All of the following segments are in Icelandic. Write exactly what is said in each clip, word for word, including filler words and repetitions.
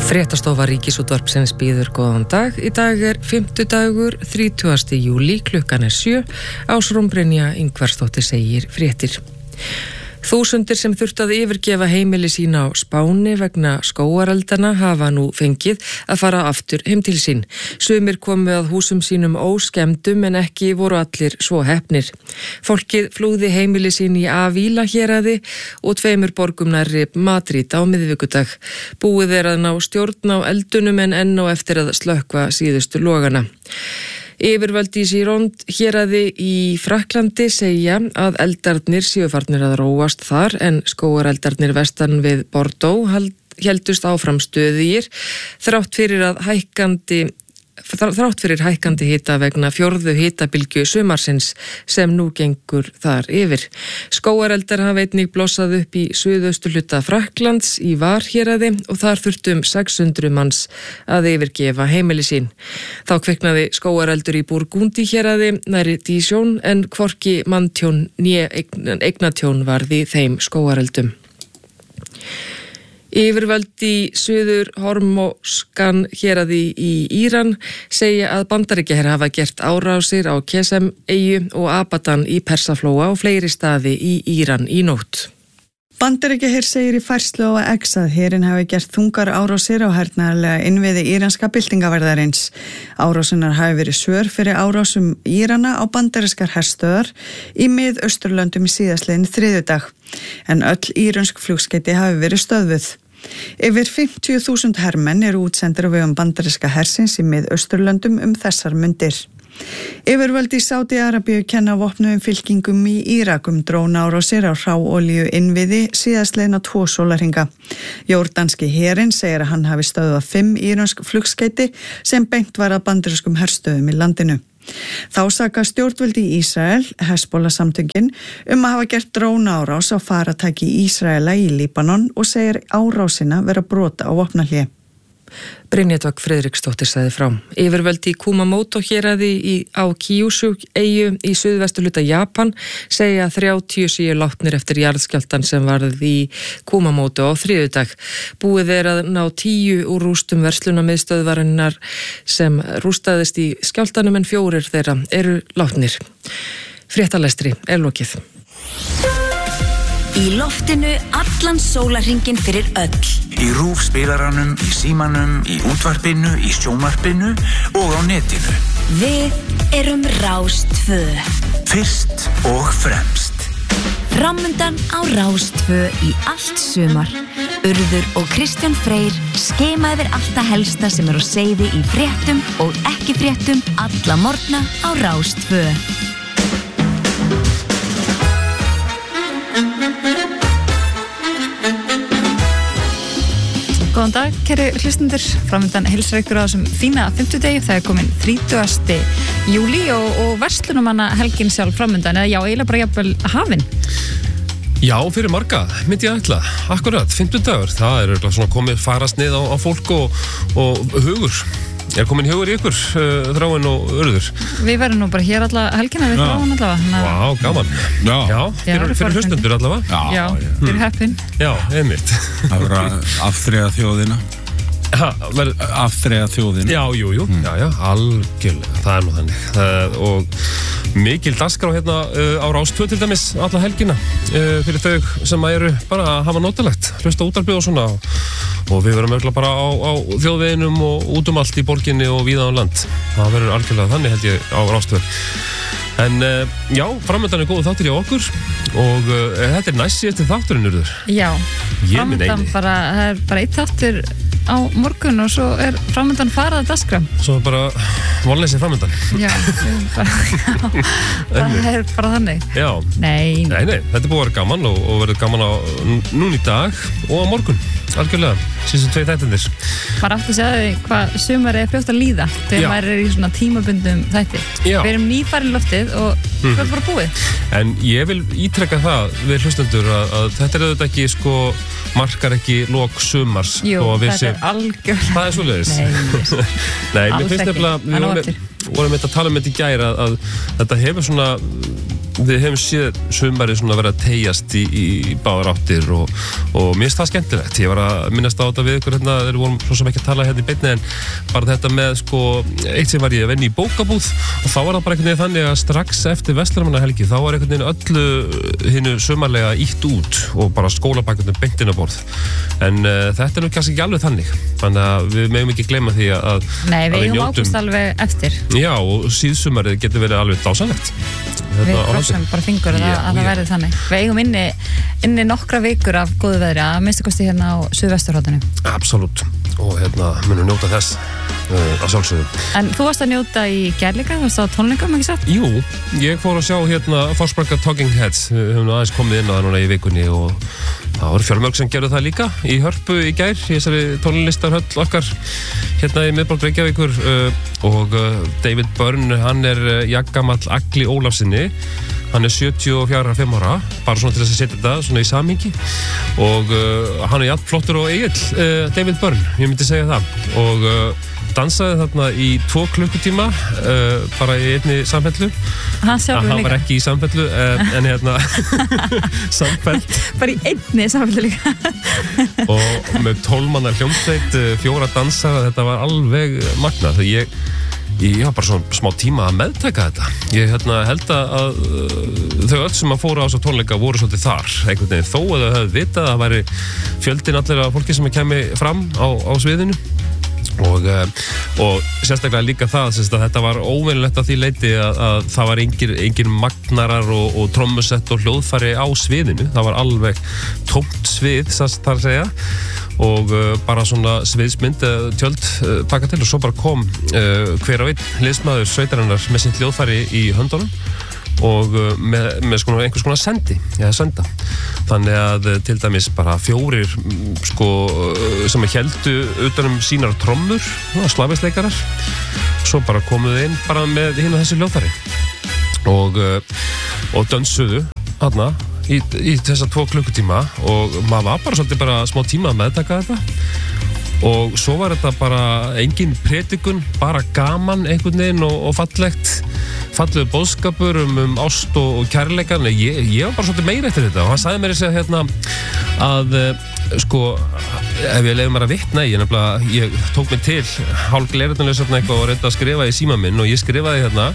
Fréttastofa Ríkisútvarpsins býður góðan dag. Í dag er fimmtudagur, þrítugasti júlí, klukkan er sjö. Ásrún Brynja Ingvarsdóttir segir fréttir. Þúsundir sem þurftu að yfirgefa heimili sín á Spáni vegna skógareldana hafa nú fengið að fara aftur heim til sín. Sumir komu að húsum sínum óskemmdum en ekki voru allir svo heppnir. Fólkið flúði heimili sín í Avila héraði og tveimur borgum nærri Madrid á miðvikudag. Búið er að ná stjórn á eldunum en enn á eftir að slökkva síðustu logana. Yfirvöld í Gironde héraði í Frakklandi segja að eldarnir séu farnir að róast þar en skógareldarnir vestan við Bordeaux héldust áfram stöðugir þrátt fyrir að hækkandi þrátt fyrir hækkandi hita vegna fjórðu hitabylgju sumarsins sem nú gengur þar yfir. Skógareldar hafa einnig blossað upp í suðausturhluta Frakklands í Var héraði og þar þurftu um sex hundruð manns að yfirgefa heimili sín. Þá kviknaði skógareldur í Burgundi héraði nærri Dijon en hvorki manntjón né eignatjón varði þeim skógareldum. Yfirvöld í suður Hormozgan héraði í Íran segja að Bandaríkjaher hafa gert árásir á Qesem-eyju og Abadan í Persaflóa og fleiri staði í Íran í nótt. Bandaríkjaher segir í færslu á X að herinn hafi gert þungar árásir á hernaðarlega innviði íranska byltingavarðarins. Árásinar hafi verið svör fyrir árásum Írana á bandarískar herstöðar í mið-austurlöndum í síðastliðin þriðjudag, en öll írönsk flugskeyti hafi verið stöðvuð. Yfir fimmtíu þúsund hermenn eru útsendir á vegum bandaríska hersins í mið-austurlöndum um þessar mundir. Yfirvöld í Sádi-Arabíu kenna vopnuðum fylkingum í Írak um drónaárásir á hráolíu innviði síðastliðna tvo sólarhringa. Jórdanski herinn segir að hann hafi stöðvað fimm írönsk flugskeyti sem beint var að bandarískum herstöðum í landinu. Þá saka stjórnvöld í Ísrael, Hezbollah samtökin, um að hafa gert drónaárás á faratæki Ísraela í Líbanon og segir árásina vera brota á vopnahlé. Brynja Friðriksdóttir sagði frá. Yfirvöld í Kumamoto héraði í, á Kyushu-eyju í suðvesturhluta Japan segja að þrjátíu séu látnir eftir jarðskjálftann sem varð í Kumamoto á þriðjudag. Búið er að ná tíu úr rústum verslunarmiðstöðvarinnar sem rústaðist í skjálftanum en fjórir þeirra eru látnir. Fréttalestri er lokið. Í loftinu allan sólarhringinn fyrir öll. Í RÚV spilaranum, í símanum, í útvarpinu, í sjónvarpinu og á netinu. Við erum Rás tvö. Fyrst og fremst. Framundan á Rás tvö í allt sumar. Urður og Kristján Freyr skema yfir allt það helsta sem er á seyði í fréttum og ekki fréttum alla morgna á Rás tvö. Góðan dag, kæri hlustundur. Framundan heilsar ykkur á þessum fína fimmtudegi. Það er komin þrítugasti júlí og, og verslunumanna helgin sjálf framundan, eða já, eiginlega bara jafnvel hafin. Já, fyrir marga, myndi ég ætla. Akkurat, fimmtudagur. Það er örugglega svona komið farast nið á, á fólk og, og hugur. Er komin hugur í ykkur, uh, Þráin og Urður? Við verðum nú bara hér alla helgina við Þráin allavega. Vá, gaman. Já, já fyrir, fyrir hlustundur allavega. Já, já, já. Fyrir heppin. Já, einmitt. Það verður að afþreyja þjóðina. Ha, ver... Afþreyja þjóðina. Já, jú, jú. Mm. Já, já, algjörlega. Það er nú þannig. Það, og mikil dagskrá hérna uh, á Rás tvö til dæmis alla helgina uh, fyrir þau sem eru bara að hafa notalegt. Hlusta útvarpið og svona. Og við verum auðvitað bara á, á þjóðveginum og út um allt í borginni og víða á land. Það verður algjörlega þannig held ég á Rás tvö. En uh, já, framöndan er góð þáttur hjá okkur og uh, þetta er næst síðast þátturinn, Urður. Já, framöndan bara, það er bara eitt þáttur á morgun og svo er framöndan farað að dagskrá. Svo bara vonleysið framöndan. Já, bara, já, það er bara þannig. Já. Nei. Nei, nei, þetta er búið að vera gaman og, og verður gaman á núna í dag og á morgun. Algjörlega, síðan tvei þættindir. Bara aftur að segja því hvað sumari er fljótt að líða þegar Já. maður er í svona tímabundum þætti. Já. Við erum nýfarin loftið og mm. við erum bara búið. En ég vil ítrekka það við hlustendur að, að þetta er auðvitað ekki, sko, markar ekki lok sumars. Jú, þetta sé... er algjörlega. Það er svoleiðis. Nei, Nei, mér finnst nefnilega, við vorum, vorum að tala um þetta í gær að, að þetta hefur svona við hefum séð sumarið svona verið að teyjast í, í báðar áttir og, og mér finnst það skemmtilegt. Ég var að minnast á þetta við ykkur hérna, þeir vorum svo sem ekki að tala hérna í beinni, en bara þetta með sko, eitt sem var ég að vinna í bókabúð og þá var það bara einhvern veginn þannig að strax eftir Verslunarmannahelgi þá var einhvern veginn öllu hinnu sumarlega ítt út og bara skólabækundum beint inn á borð. En uh, þetta er nú kannski ekki alveg þannig, þannig að við megum ekki gleyma því að Nei, við að eigum njótum- ágúst alveg eftir. Já, og síðsumarið getur verið alveg dásanlegt. Við Hérna á krossum landi. bara fingur að, Já, að það já. verði þannig. Við eigum inni, inni nokkra vikur af góðu veðri að minnstu kosti hérna á suðvesturhóttinu. Absolutt, og hérna munum njóta þess uh, að sjálfsögðu. En þú varst að njóta í gærleika, þú varst á tónleikum, ekki satt? Jú, ég fór að sjá hérna Forsberga Talking Heads, við höfum nú aðeins komið inn á það núna í vikunni og það voru fjölmörg sem gerðu það líka í Hörpu í gær, í þessari tónlistarhöll okkar hérna í miðborg Reykjavíkur uh, og uh, David Byrne, hann er uh, jafngamall Agli Ólafsinni, hann er sjötíu og fjögurra fimm ára, bara svona til þess að setja þetta svona í samhengi og uh, hann er jafn flottur og Egill, uh, David Byrne, ég myndi segja það og uh, dansaði þarna í tvo klukkutíma uh, bara í einni samfellu. Hann sjálfur Hann líka. var ekki í samfellu uh, en hérna samfellt Bara í einni samfellu líka. og með tólmanna hljómsveit, uh, fjóra dansara, þetta var alveg magnað. Þegar ég Ég var bara svona smá tíma að meðtaka þetta. Ég hérna, held að uh, þau öll sem að fóru á þessa tónleika voru svolítið þar, einhvern veginn, þó að þau höfðu vitað að það væri fjöldin allir af fólki sem kemi fram á, á sviðinu og, uh, og sérstaklega líka það sérst, að þetta var óvenjulegt að því leiti að, að það var engin, engin magnarar og, og trommusett og hljóðfæri á sviðinu. Það var alveg tómt svið, þess þar að segja og uh, bara svona sviðsmynd uh, tjöld uh, pakka til og svo bara kom uh, hver og einn liðsmaður sveitarinnar með sitt hljóðfæri í höndunum og uh, með, með sko einhvers konar sendi, ja, senda. Þannig að uh, til dæmis bara fjórir mm, sko uh, sem héldu utanum sínar trommur, slagverksleikarar, svo bara komuðu inn bara með hinn og þessu hljóðfæri og, uh, og dönsuðu þarna Í, í þessa tvo klukkutíma og maður var bara svolítið bara smá tíma að meðtaka þetta og svo var þetta bara engin predikun, bara gaman einhvern veginn og, og fallegt fallegu boðskapur um, um ást og, og kærleikan. Ég, ég var bara svolítið meira eftir þetta og hann sagði mér að segja hérna að sko, ef ég leiði mér að vitna í, ég, ég tók mig til hálf glerðanlega eitthvað og reynda að skrifa í síma minn og ég skrifaði hérna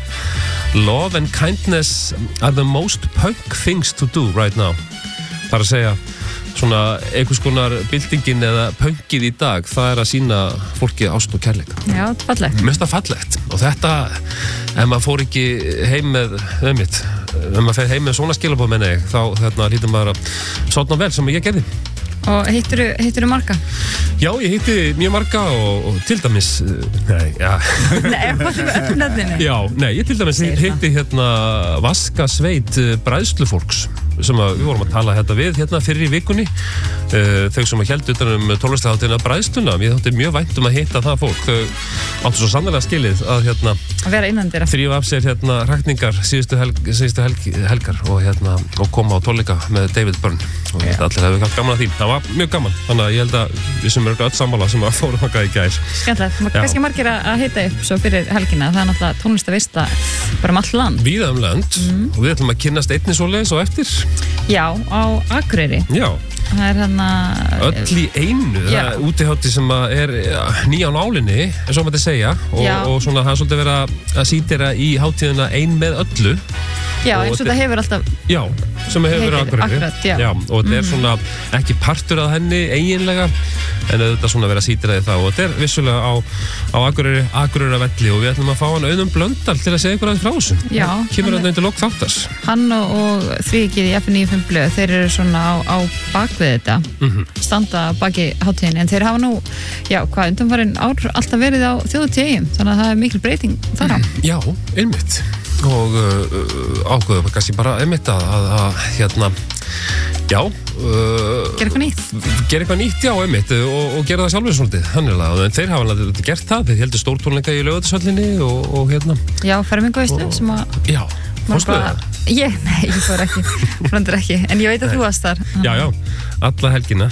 Love and kindness are the most punk things to do right now. Það er að segja svona einhvers konar byltingin eða punkið í dag, það er að sýna fólki ást og kærleika. Já, fallegt. Mest að fallegt og þetta, ef maður fór ekki heim með ömmitt, ef maður fer heim með svona skilabóð menna ég, þá þarna lítur maður að sátna vel sem ég gerði. Og hittirðu hittirðu marga? Já, ég hitti mjög marga og, og til dæmis, nei, já. Nei, hvað er öll nöfninu? Já, nei, ég til dæmis hitti hérna Vaska Sveit bræðslufólks sem að við vorum að tala hérna við hérna fyrir í vikunni uh, þau sem að héldu utan um tónlistarhátíðina bræðsluna, mér þótti mjög vænt um að hitta það fólk, þau áttu svo sannlega skilið að hérna að vera innandyra þrífa af sér hérna hrakningar síðustu, helg, síðustu helg, helgar og hérna og koma á tónleika með David Byrne og yeah. Allir hefur haft gaman að því, það var mjög gaman þannig að ég held að við sem erum öll sammála sem að fórum þangað í gær. Skemmtilegt, kannski margir að hitta upp svo fyrir helgina, það er náttúrulega tónlistaveisla bara um all land. Víða um land mm. og við ætlum að kynnast einni svoleiðis og eftir. Já, á Akureyri. Já. Það er hérna öll í einu, það er útihátti sem að er nýja á nálinni, eins og maður þetta segja og, og svona það er svolítið verið að sýtira í hátíðina ein með öllu. Já, eins og þetta hefur alltaf Já, sem hefur verið Akureyri. Akkurat, já. Já, og þetta er svona ekki partur af henni eiginlega en þetta svona verið að sýtira því það og þetta er vissulega á, á Akureyri, Akureyri velli og við ætlum að fá hann Auðun Blöndal til að segja ykkur aðeins frá þessu. Já. Kemur hann undir lok þáttars. Hann og, og þvíkið í F níu fimm blöð, þeir eru svona á, á bakvið þetta, mm-hmm. standa baki hátíðinni, en þeir hafa nú, já, hvað, undanfarin ár alltaf verið á þjóðatíðum, þannig að það er mikil breyting þar á. Já, einmitt. Og uh, ákveðum kannski bara einmitt að, að, að hérna, já uh, gera eitthvað nýtt gera eitthvað nýtt, já, einmitt og, og gera það sjálfur svolítið, hannilega en þeir hafa alveg gert það, þeir heldur stórtónleika í Laugardalshöllinni og, og hérna Já, fermingaveislu sem að Já, fórstu það? Ég, nei, ég fór ekki, frondur ekki en ég veit að þú varst þar Já, já, alla helgina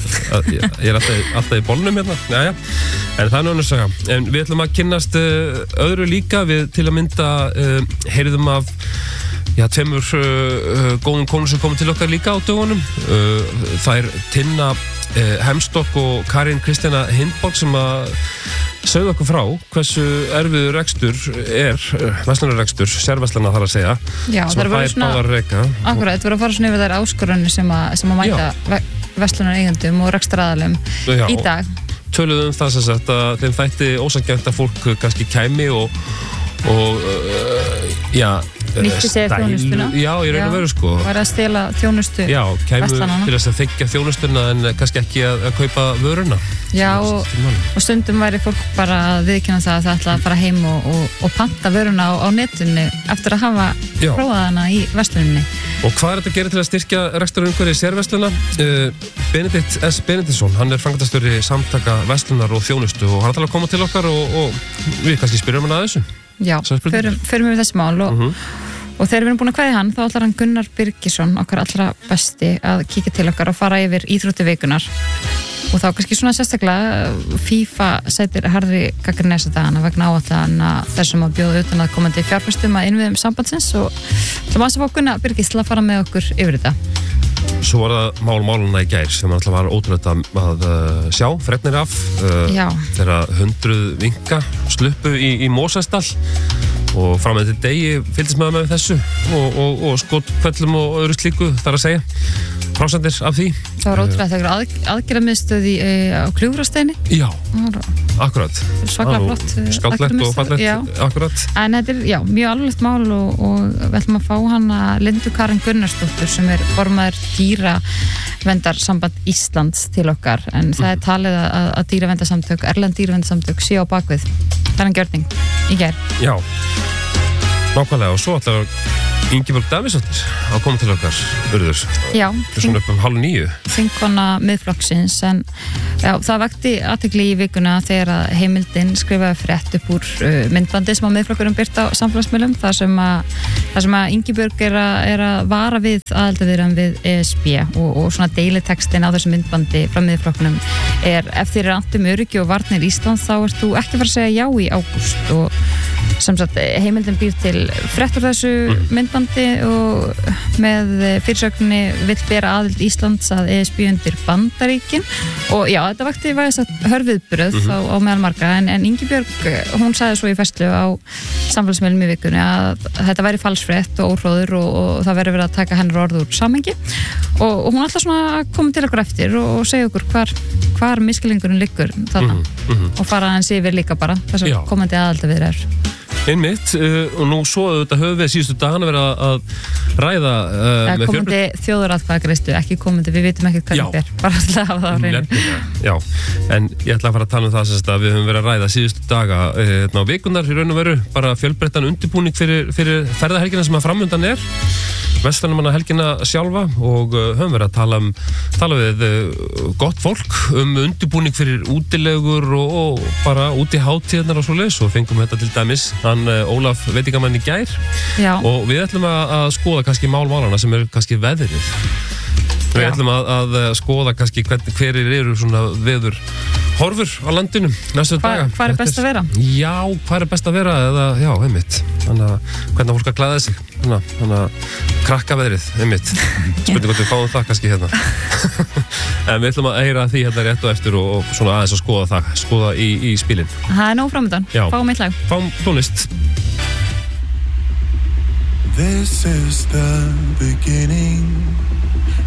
ég er alltaf, alltaf í bólnum hérna já, já. En það er náttúrulega að segja en við ætlum að kynnast uh, öðru líka við til að mynda uh, heyrðum af já, tveimur uh, góðum konum sem komið til okkar líka á dögunum. Uh, það er Tinna uh, Hemstokk og Karin Kristjana Hindborg sem að sögðu okkur frá hversu erfiður rekstur er, verslunarrekstur, sérverslana þar að segja, Já, sem að fær báðar að reka. Akkurat, þetta voru að fara svona yfir þær áskorunni sem að, sem að mæta ve verslunareigendum og rekstraraðalum í dag. Töluðum það sem sagt að þeim þætti ósanngjarnt að fólk kannski kæmi og, og uh, já, nýtti sér þjónustuna. Já, í raun og veru sko. Var að stela þjónustu Já, kæmu verslananna. til þess að þykja þjónustuna en kannski ekki að, að kaupa vöruna. Já, og, og stundum væri fólk bara að viðkynna það að það ætla að fara heim og, og, og panta vöruna á, á netunni eftir að hafa Já. prófað hana í versluninni. Og hvað er þetta að gera til að styrkja reksturumhverfi sérversluna? Uh, Benedikt S. Benediktsson, hann er framkvæmdastjóri samtaka verslunar og þjónustu og hann ætlar að koma til okkar og, og við kannski spyrjum hann að þessu. Já, förum, förum við þessi mál og, uh -huh. og þegar við erum búin að kveðja hann þá ætlar hann Gunnar Birgisson, okkar allra besti, að kíkja til okkar og fara yfir íþróttavikunar og þá kannski svona sérstaklega FIFA sætir harðri gagnrýni þessa dagana vegna áætlana þessum að bjóða utan að komandi fjárfestum að innviðum sambandsins og það var að fá Gunnar Birgis til að fara með okkur yfir þetta. Svo var það mál máluna í gær sem alltaf var ótrúlegt að, að uh, sjá fregnir af uh, þegar hundruð vinka sluppu í, í Mosfellsdal og fram með til degi fylgdist maður með þessu og, og, og skotkvellum og öðru slíku þar að segja frásendir af því. Það var ótrúlega þegar að, aðgerðarmiðstöð á Kljúfrasteini. Já, akkurat. Svaka flott. Skáldlegt og fallegt, akkurat. En þetta er já, mjög alvarlegt mál og, og við ætlum að fá hana Lindu Karin Gunnarsdóttur sem er formaður dýraverndarsamband Íslands til okkar en það er talið að, að dýraverndarsamtök, erlend dýraverndarsamtök sé á bakvið þennan gjörning í gær. Já, nákvæmlega og svo ætlar Ingibjörg Davíðsdóttir að koma til okkar urður. Já. Svona upp um hálf níu. Þingkona miðflokksins en já, það vakti athygli í vikuna þegar að Heimildin skrifaði frétt upp úr uh, myndbandi sem að miðflokkurum byrt á samfélagsmiðlum þar sem að, þar sem að Ingibjörg er að, er að vara við aðildarviðræðum við E S B og, og svona deilitextin á þessu myndbandi frá miðflokknum er ef þér er annt um öryggi og varnir Íslands þá ert þú ekki að fara að segja já í ágúst og sem sagt Heimildin býr til frétt úr þessu myndbandi og með fyrirsögninni vill bera aðild Íslands að E S B undir Bandaríkin og já, þetta vakti var þess að hörfiðbröð mm -hmm. á, á meðal marga en, en Ingibjörg, hún sagði svo í færslu á samfélagsmiðlum í vikunni að þetta væri falsfrétt og óhróður og, og það verið verið að taka hennar orð úr samhengi og, og hún ætla svona að koma til okkur eftir og, og segja okkur hvar, hvar miskilningurinn liggur þarna mm -hmm. og fara hans yfir líka bara þess að komandi aðildarviðræður. Einmitt, uh, og nú svo þetta höfum við síðustu dagana verið að, að ræða uh, með komandi þjóðaratkvæðagreiðslu, ekki komandi, við vitum ekki hvað þetta er, bara alltaf að hafa það á hreinu. Já, en ég ætla að fara að tala um það sem að við höfum verið að ræða síðustu daga uh, ná vikunar í raun og veru, bara fjölbreyttan undirbúning fyrir, fyrir ferðahelgina sem að framundan er Vestlandamanna helgina sjálfa og uh, höfum verið að tala, um, tala við uh, gott fólk um undirbúning fyrir útilegur og, og bara út í hátíðarnar og svo leis og fengum þetta til dæmis hann uh, Ólaf veitingamann í gær Já. og við ætlum að, að skoða kannski málmálana sem er kannski veðrið við Já. ætlum að, að skoða kannski hver, hverir eru svona veður horfur á landinu næstu Hva, daga. Hvað er best að vera? Já, hvað er best að vera eða, já, einmitt þannig að hvernig fólk að klæða sig þannig, þannig að krakka veðrið einmitt, spurning hvort við fáum það kannski hérna en við ætlum að heyra því hérna rétt og eftir og, og svona aðeins að skoða það skoða í, í spilin. Það er nóg framöndan, fáum eitt lag Fáum tónlist This is the beginning